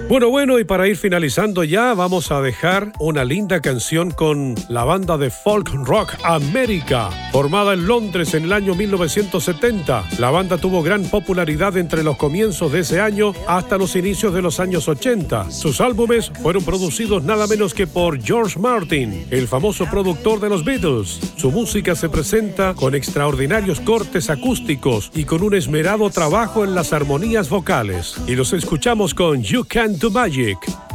Bueno, y para ir finalizando ya, vamos a dejar una linda canción con la banda de folk rock América, formada en Londres en el año 1970. La banda tuvo gran popularidad entre los comienzos de ese año hasta los inicios de los años 80. Sus álbumes fueron producidos nada menos que por George Martin, el famoso productor de los Beatles. Su música se presenta con extraordinarios cortes acústicos y con un esmerado trabajo en las armonías vocales. Y los escuchamos con You Can Do Magic.